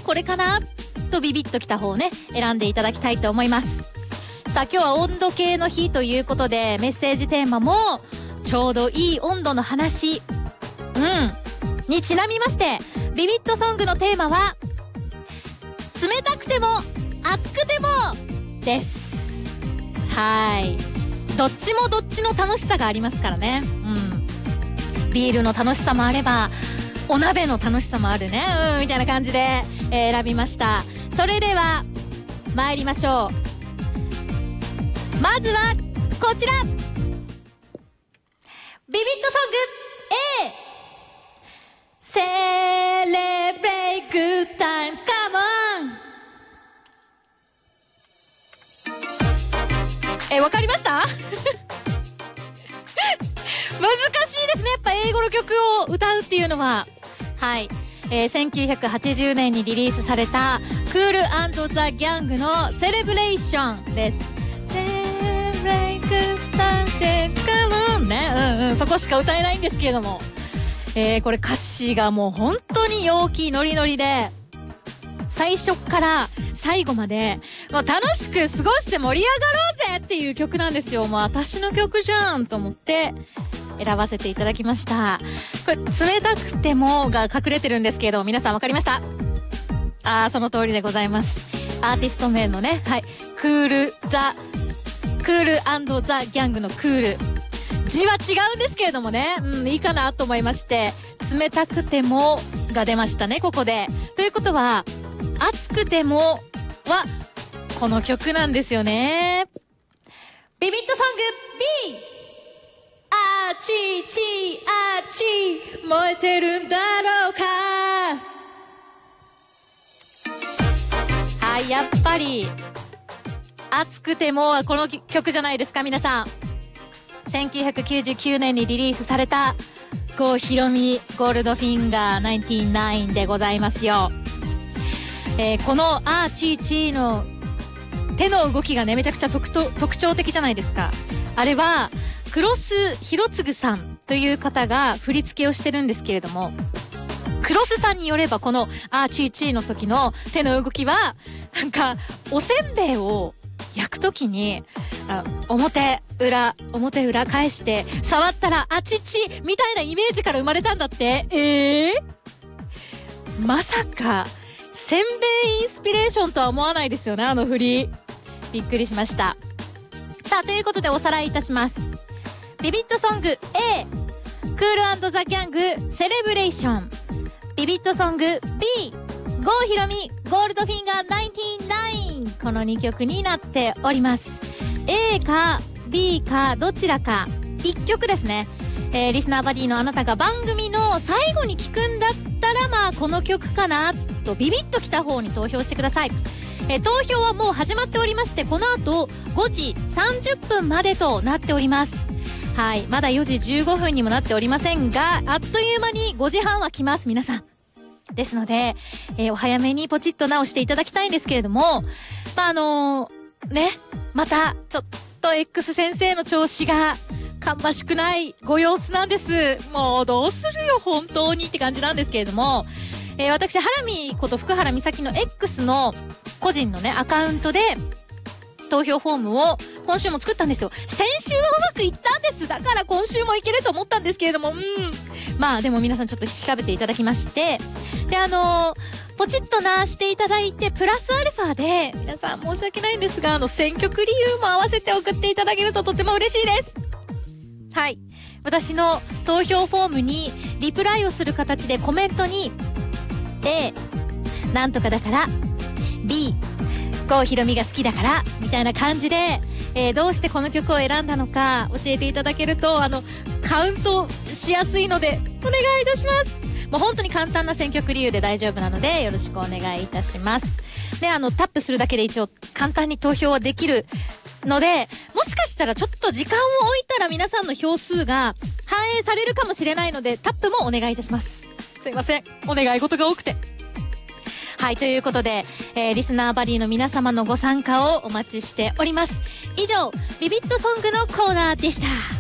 これかなとビビッときた方をね選んでいただきたいと思います。さあ今日は温度計の日ということで、メッセージテーマもちょうどいい温度の話にちなみまして、ビビッとソングのテーマは冷たくても熱くてもです。はい、どっちもどっちの楽しさがありますからね。ビールの楽しさもあればお鍋の楽しさもあるねみたいな感じで、選びました。それでは参りましょう。まずはこちら、ビビッとソング A セレブレイグッタイムズカモン。わかりました難しいですね、やっぱ英語の曲を歌うっていうのは。はい、1980年にリリースされたクール&ザ・ギャングのセレブレーションです。セレブレイグッタイムズカモンね、そこしか歌えないんですけれども、これ歌詞がもう本当に陽気ノリノリで、最初から最後までもう楽しく過ごして盛り上がろうぜっていう曲なんですよ。もう私の曲じゃんと思って選ばせていただきました。これ冷たくてもが隠れてるんですけど、皆さん分かりました？その通りでございます。アーティスト名のね、はい、クール&ザ・ギャングのクール、字は違うんですけれどもね、いいかなと思いまして、冷たくてもが出ましたね、ここで。ということは熱くてもはこの曲なんですよね。ビビットソング B、 あちちあち燃えてるんだろうか。はい、やっぱり熱くてもはこの曲じゃないですか皆さん。1999年にリリースされた郷ひろみゴールドフィンガー99でございますよ。このアーチーチーの手の動きがねめちゃくちゃ特徴的じゃないですか。あれは黒須弘次さんという方が振り付けをしてるんですけれども、黒須さんによればこのアーチーチーの時の手の動きはなんかおせんべいを焼く時に表裏返して触ったらあちちみたいなイメージから生まれたんだって。まさかせんべいインスピレーションとは思わないですよね、あの振り。びっくりしました。さあということでおさらいいたします。ビビットソング A クール&ザ・ギャングセレブレーション。ビビットソング B 郷ひろみゴールドフィンガー99。この2曲になっております。 A か B かどちらか1曲ですね。リスナーバディのあなたが番組の最後に聞くんだったらまあこの曲かなとビビッときた方に投票してください。投票はもう始まっておりまして、この後5時30分までとなっております。はい、まだ4時15分にもなっておりませんが、あっという間に5時半は来ます皆さん。ですので、お早めにポチッと直していただきたいんですけれども、またちょっと X 先生の調子が芳しくないご様子なんです。もうどうするよ本当にって感じなんですけれども、私ハラミこと福原美咲の X の個人のねアカウントで投票フォームを今週も作ったんですよ。先週はうまくいったんです。だから今週もいけると思ったんですけれども、まあでも皆さんちょっと調べていただきまして、でポチッとなしていただいて、プラスアルファで皆さん申し訳ないんですが選曲理由も合わせて送っていただけるととても嬉しいです。はい、私の投票フォームにリプライをする形でコメントに A なんとかだから、 B 郷ひろみが好きだからみたいな感じで、どうしてこの曲を選んだのか教えていただけるとカウントしやすいのでお願いいたします。もう本当に簡単な選曲理由で大丈夫なのでよろしくお願いいたします。でタップするだけで一応簡単に投票はできるので、もしかしたらちょっと時間を置いたら皆さんの票数が反映されるかもしれないのでタップもお願いいたします。すいません、お願い事が多くて。はい、ということで、リスナーバディの皆様のご参加をお待ちしております。以上ビビットソングのコーナーでした。